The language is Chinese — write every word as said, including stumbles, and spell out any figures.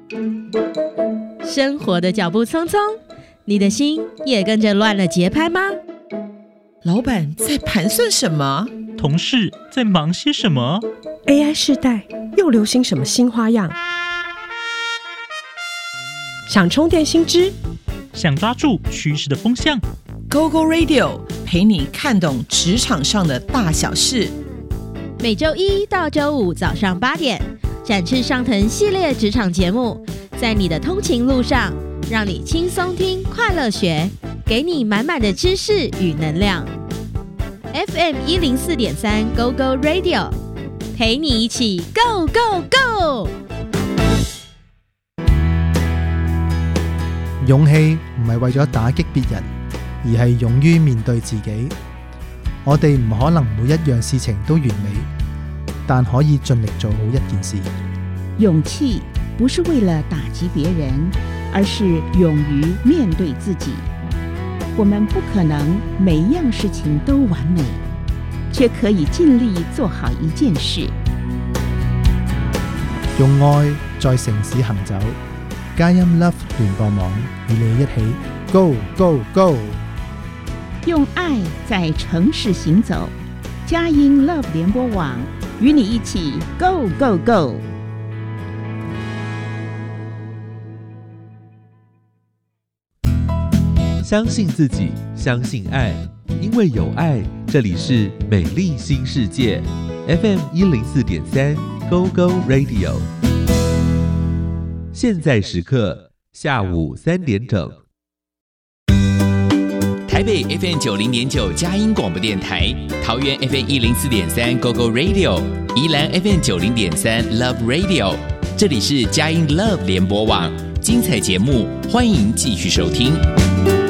生活的脚步匆匆，你的心也跟着乱了节拍吗？ 老板在盘算什么？ 同事在忙些什么？ A I 世代又流行什么新花样？想充电新知， 想抓住趋势的风向， Go Go Radio 陪你看懂职场上的大小事。 每周一到周五早上八点，展翅上腾系列职场节目，在你的通勤路上，让你轻松听，快乐学，给你满满的知识与能量。F M 一零四點三 Go Go Radio， 陪你一起 Go Go Go。 勇氣唔係為咗打擊別人，而係勇於面對自己。我哋唔可能每一樣事情都完美，但可以盡力做好一件事。 勇氣不是為了打擊別人，而是勇於面對自己。我們不可能每一樣事情都完美，卻可以盡力做好一件事。 用愛在城市行走，佳音 Love 聯播網與你一起 Go Go Go。 用愛在城市行走，佳音 Love 聯播網與你一起 Go Go Go。 相信自己，相信愛，因為有愛，這裡是美麗新世界 F M 一零四點三 Go Go Radio。現在時刻下午三點整。 台北 F M 九零點九佳音廣播電台，桃園 F M 一零四點三 Go Go Radio， 宜蘭 F M 九零點三 Love Radio。這裡是佳音 Love 聯播網，精彩節目歡迎繼續收聽。